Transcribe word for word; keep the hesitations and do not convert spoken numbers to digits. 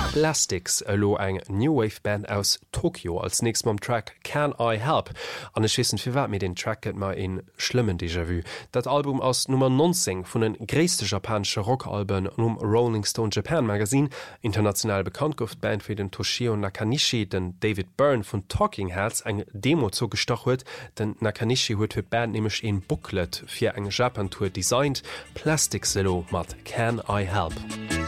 Plastics lo eng New Wave Band aus Tokio als nächst mam Track Can I Help an eschissen firwer mir den Tracket mal in schlimmen Déjà-vu. Dat Album aus Nummer neunzehn vun den gréste japansche Rockalben um Rolling Stone Japan Magazine, international bekannt gouft Band fir den Toshio Nakanishi, den David Byrne vun Talking Heads eng Demo zo gestoch huet, den Nakanishi huet fir Band nämlich een Booklet fir eng Japan-Tour designt, Plastic Silo mat Can I Help.